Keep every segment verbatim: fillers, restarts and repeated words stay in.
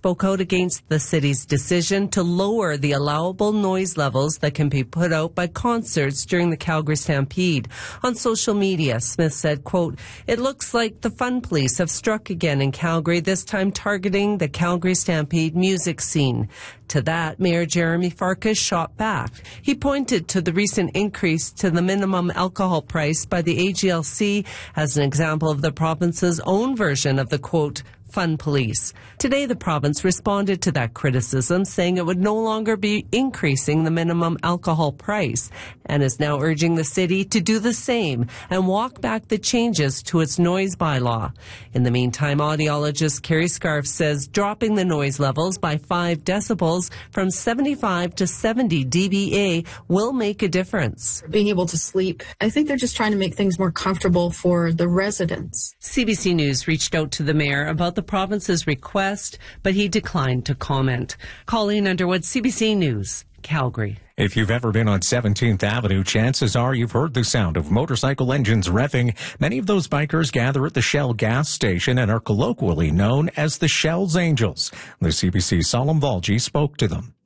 spoke out against the city's decision to lower the allowable noise levels that can be put out by concerts during the Calgary Stampede. On social media, Smith said, quote, "It looks like the Fun Police have struck again in Calgary, this time targeting the Calgary Stampede music scene." To that, Mayor Jeremy Farkas shot back. He pointed to the recent increase to the minimum alcohol price by the A G L C as an example of the province's own version of the, quote, Fun Police. Today, the province responded to that criticism, saying it would no longer be increasing the minimum alcohol price and is now urging the city to do the same and walk back the changes to its noise bylaw. In the meantime, audiologist Carrie Scarf says dropping the noise levels by five decibels from seventy-five to seventy D B A will make a difference. Being able to sleep, I think they're just trying to make things more comfortable for the residents. C B C News reached out to the mayor about the province's request, but he declined to comment. Colleen Underwood, C B C News, Calgary. If you've ever been on seventeenth Avenue, chances are you've heard the sound of motorcycle engines revving. Many of those bikers gather at the Shell gas station and are colloquially known as the Shell's Angels. The C B C's Salim Valji spoke to them.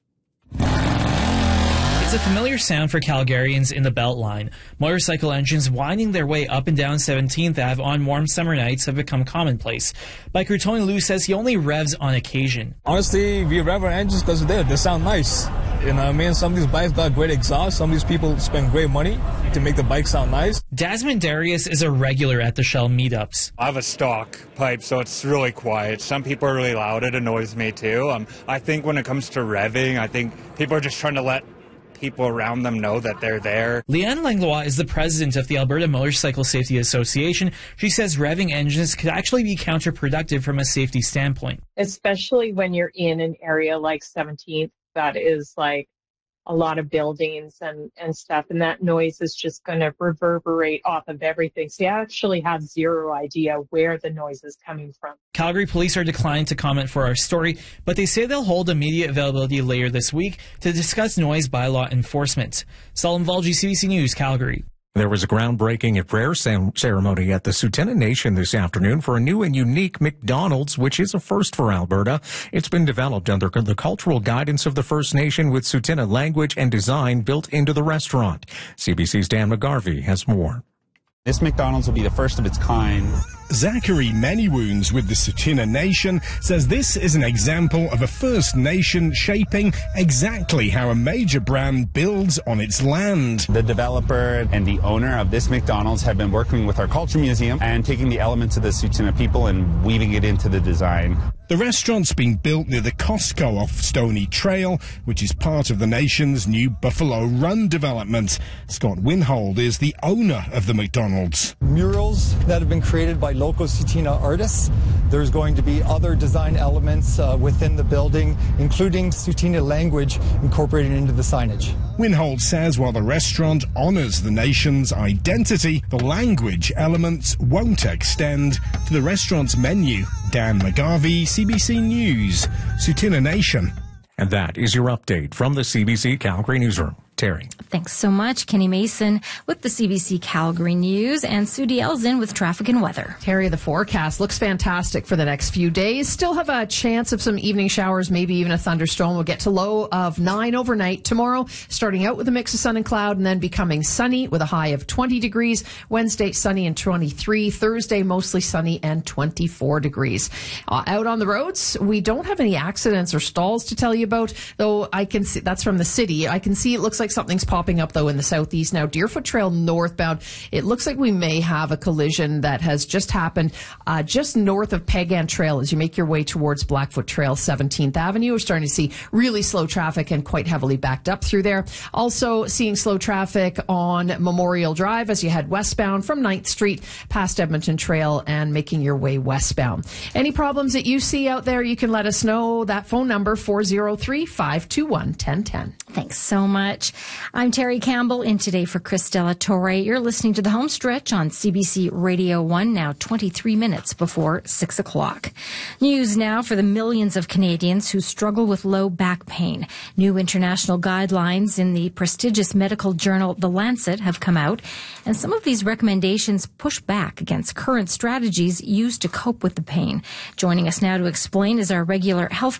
It's a familiar sound for Calgarians in the Beltline. Motorcycle engines winding their way up and down seventeenth Avenue on warm summer nights have become commonplace. Biker Tony Liu says he only revs on occasion. Honestly, we rev our engines because they they sound nice. You know what I mean? Some of these bikes got great exhaust. Some of these people spend great money to make the bike sound nice. Desmond Darius is a regular at the Shell meetups. I have a stock pipe, so it's really quiet. Some people are really loud. It annoys me too. Um, I think when it comes to revving, I think people are just trying to let people around them know that they're there. Leanne Langlois is the president of the Alberta Motorcycle Safety Association. She says revving engines could actually be counterproductive from a safety standpoint. Especially when you're in an area like seventeenth that is like a lot of buildings and, and stuff, and that noise is just going to reverberate off of everything. So you actually have zero idea where the noise is coming from. Calgary police are declining to comment for our story, but they say they'll hold immediate availability later this week to discuss noise bylaw enforcement. Salim Valji, C B C News, Calgary. There was a groundbreaking and prayer ceremony at the Tsuut'ina Nation this afternoon for a new and unique McDonald's, which is a first for Alberta. It's been developed under the cultural guidance of the First Nation with Tsuut'ina language and design built into the restaurant. C B C's Dan McGarvey has more. This McDonald's will be the first of its kind. Zachary Manywoons with the Tsuut'ina Nation says this is an example of a First Nation shaping exactly how a major brand builds on its land. The developer and the owner of this McDonald's have been working with our culture museum and taking the elements of the Tsuut'ina people and weaving it into the design. The restaurant's being built near the Costco off Stony Trail, which is part of the nation's new Buffalo Run development. Scott Winhold is the owner of the McDonald's. Murals that have been created by local Tsuut'ina artists. There's going to be other design elements uh, within the building, including Tsuut'ina language incorporated into the signage. Winhold says while the restaurant honors the nation's identity, the language elements won't extend to the restaurant's menu. Dan McGarvey, C B C News, Tsuut'ina Nation. And that is your update from the C B C Calgary Newsroom. Terry. Thanks so much, Kenny Mason with the C B C Calgary News, and Sudi Elzin with traffic and weather. Terry, the forecast looks fantastic for the next few days. Still have a chance of some evening showers, maybe even a thunderstorm. We'll get to low of nine overnight tomorrow, starting out with a mix of sun and cloud and then becoming sunny with a high of twenty degrees. Wednesday, sunny and twenty-three. Thursday, mostly sunny and twenty-four degrees. Uh, out on the roads, we don't have any accidents or stalls to tell you about, though I can see that's from the city. I can see it looks like something's popping up, though, in the southeast now. Deerfoot Trail northbound, it looks like we may have a collision that has just happened uh, just north of Pagan Trail as you make your way towards Blackfoot Trail, seventeenth Avenue. We're starting to see really slow traffic and quite heavily backed up through there. Also seeing slow traffic on Memorial Drive as you head westbound from ninth Street past Edmonton Trail and making your way westbound. Any problems that you see out there, you can let us know. That phone number, four oh three, five two one, one oh one oh. Thanks so much. I'm Terry Campbell in today for Chris Della Torre. You're listening to The Home Stretch on C B C Radio one, now twenty-three minutes before six o'clock. News now for the millions of Canadians who struggle with low back pain. New international guidelines in the prestigious medical journal The Lancet have come out, and some of these recommendations push back against current strategies used to cope with the pain. Joining us now to explain is our regular health